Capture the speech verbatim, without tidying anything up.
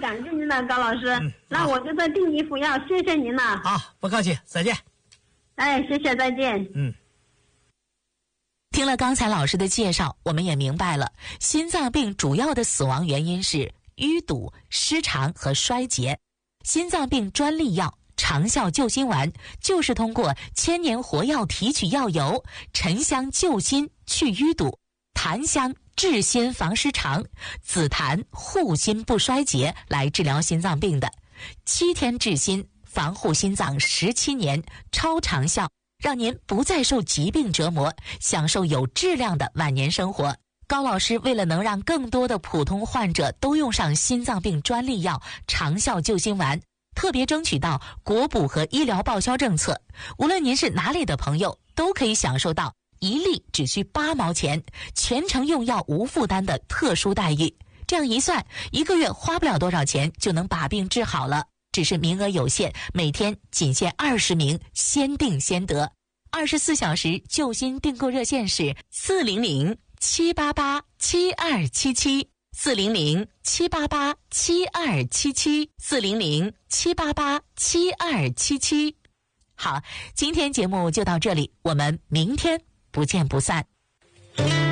感谢您了，高老师。 嗯、 那我就再订一副药，谢谢您了。 好，不客气，再见。 哎，谢谢，再见。 嗯。 听了刚才老师的介绍，我们也明白了，心脏病主要的死亡原因是淤堵、失常和衰竭。心脏病专利药长效救心丸就是通过千年活药提取药油，沉香救心去淤堵，檀香治心防失常，紫檀护心不衰竭来治疗心脏病的。七天治心，防护心脏十七年，超长效，让您不再受疾病折磨，享受有质量的晚年生活。高老师为了能让更多的普通患者都用上心脏病专利药长效救心丸，特别争取到国补和医疗报销政策，无论您是哪里的朋友，都可以享受到一粒只需八毛钱，全程用药无负担的特殊待遇。这样一算，一个月花不了多少钱就能把病治好了。只是名额有限，每天仅限二十名，先订先得。二十四小时救心订购热线是四零零七八八七二七七，四零零七八八七二七七，四零零七八八七二七七。好，今天节目就到这里，我们明天不见不散。